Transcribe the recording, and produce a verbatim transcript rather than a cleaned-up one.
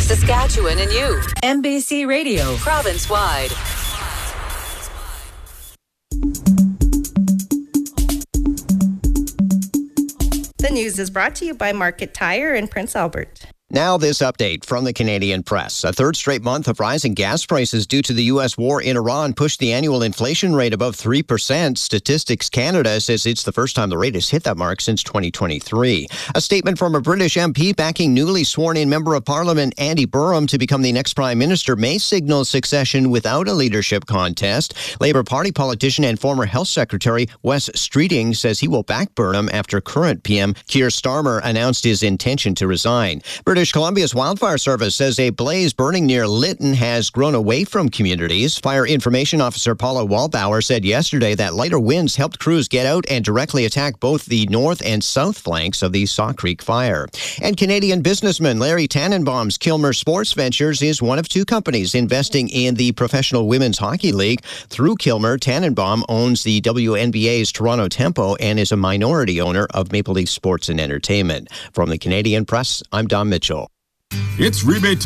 Saskatchewan and you. M B C Radio, province-wide. The news is brought to you by Market Tire in Prince Albert. Now this update from the Canadian Press. A third straight month of rising gas prices due to the U S war in Iran pushed the annual inflation rate above three percent. Statistics Canada says it's the first time the rate has hit that mark since twenty twenty-three. A statement from a British M P backing newly sworn-in Member of Parliament Andy Burnham to become the next Prime Minister may signal succession without a leadership contest. Labour Party politician and former Health Secretary Wes Streeting says he will back Burnham after current P M Keir Starmer announced his intention to resign. British Columbia's Wildfire Service says a blaze burning near Lytton has grown away from communities. Fire Information Officer Paula Wallbauer said yesterday that lighter winds helped crews get out and directly attack both the north and south flanks of the Saw Creek fire. And Canadian businessman Larry Tannenbaum's Kilmer Sports Ventures is one of two companies investing in the Professional Women's Hockey League. Through Kilmer, Tannenbaum owns the W N B A's Toronto Tempo and is a minority owner of Maple Leaf Sports and Entertainment. From the Canadian Press, I'm Don Mitchell. It's rebate